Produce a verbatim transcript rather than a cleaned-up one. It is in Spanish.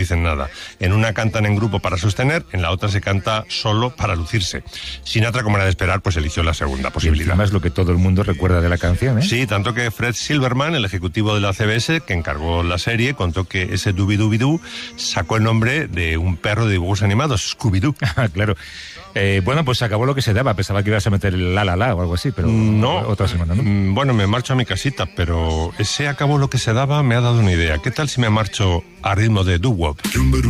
dicen nada. En una cantan en grupo para sostener, en la otra se canta solo para lucirse. Sinatra, como era de esperar, pues eligió la segunda posibilidad. Más lo que todo el mundo recuerda de la canción, ¿eh? Sí, tanto que Fred Silverman, el ejecutivo de la C B S, que encargó la serie, contó que ese Dubi-Dubi-Doo sacó el nombre de un perro de dibujos animados, Scooby-Doo. Claro. Eh, bueno, pues se acabó lo que se daba. Pensaba que ibas a meter el la la la o algo así, pero no, otra semana, ¿no? Bueno, me marcho a mi casita, pero ese acabó lo que se daba me ha dado una idea. ¿Qué tal si me marcho a ritmo de doo-wop?